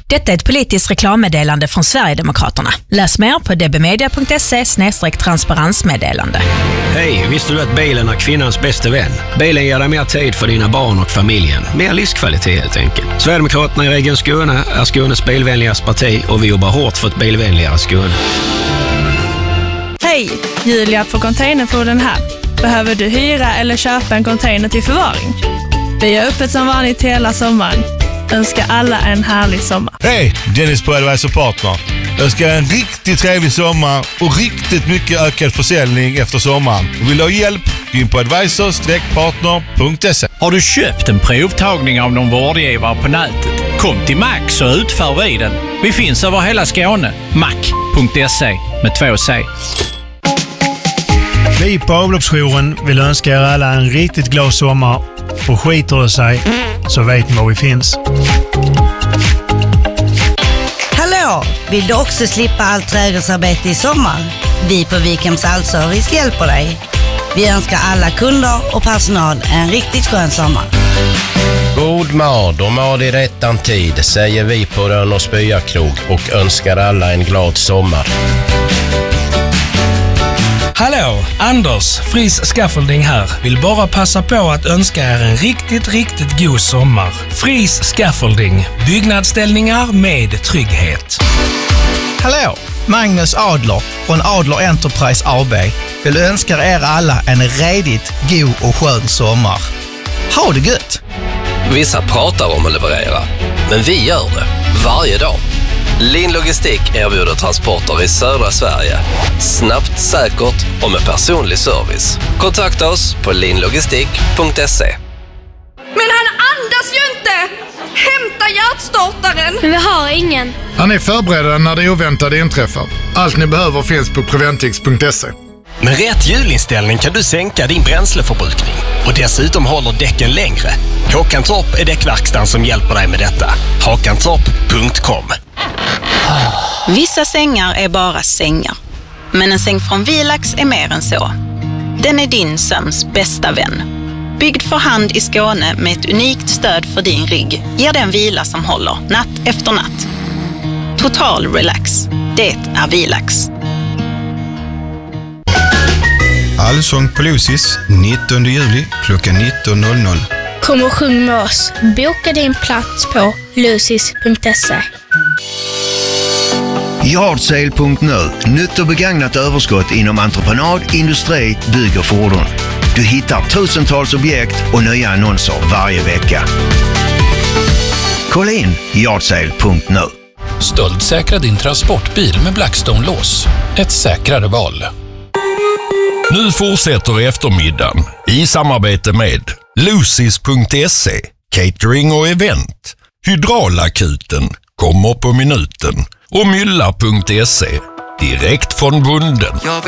Detta är ett politiskt reklammeddelande från Sverigedemokraterna. Läs mer på dbmedia.se/transparensmeddelande. Hej, visste du att bilen är kvinnans bästa vän? Bilen ger dig mer tid för dina barn och familjen. Mer livskvalitet helt enkelt. Sverigedemokraterna i Region Skåne är Skånes bilvänligaste parti och vi jobbar hårt för ett bilvänligare Skåne. Hej, Julia på Containerfoden här. Behöver du hyra eller köpa en container till förvaring? Vi är öppet som vanligt hela sommaren. Önskar alla en härlig sommar. Hej, Dennis på Advisor Partner. Önskar en riktigt trevlig sommar och riktigt mycket ökad försäljning efter sommaren. Vill du ha hjälp? Gå in på advisor-partner.se. Har du köpt en provtagning av någon vårdgivare på nätet? Kom till Max och utför vi den. Vi finns över hela Skåne. Mac.se med 2 C. Vi på avloppsjouren vill önska er alla en riktigt glad sommar, och skiter det sig så vet ni var vi finns. Hallå! Vill du också slippa allt trädgårdsarbete i sommar? Vi på Wikhems Allservice hjälper dig. Vi önskar alla kunder och personal en riktigt skön sommar. God mad och mad i rättan tid, säger vi på Rönn och Spyakrog och önskar alla en glad sommar. Hallå, Anders, Fris Scaffolding här. Vill bara passa på att önska er en riktigt god sommar. Fris Scaffolding, byggnadsställningar med trygghet. Hallå, Magnus Adler från Adler Enterprise AB. Vill önska er alla en redigt god och skön sommar. Ha det gött! Vissa pratar om att leverera, men vi gör det varje dag. Lin Logistik erbjuder transporter i södra Sverige. Snabbt, säkert och med personlig service. Kontakta oss på linlogistik.se. Men han andas ju inte! Hämta hjärtstartaren! Men vi har ingen. Han är förberedda när det oväntade inträffar. Allt ni behöver finns på preventix.se. Med rätt hjulinställning kan du sänka din bränsleförbrukning. Och dessutom håller däcken längre. Håkantorp är däckverkstan som hjälper dig med detta. Håkantorp.com. Vissa sängar är bara sängar. Men en säng från Vilax är mer än så. Den är din sömns bästa vän. Byggd för hand i Skåne med ett unikt stöd för din rygg ger den vila som håller natt efter natt. Total relax. Det är Vilax. Allsång på Lucis 19 juli klockan 19.00. Kom och sjung med oss. Boka din plats på lucis.se. Yardsale.nu. Nytt och begagnat överskott inom entreprenad, industri, bygg och fordon. Du hittar tusentals objekt och nya annonser varje vecka. Kolla in Yardsale.nu. Stöldsäkra din transportbil med Blackstone-lås. Ett säkrare val. Nu fortsätter eftermiddagen i samarbete med Lucis.se, catering och event. Hydraulakuten kommer på minuten och Mylla.se, direkt från bunden.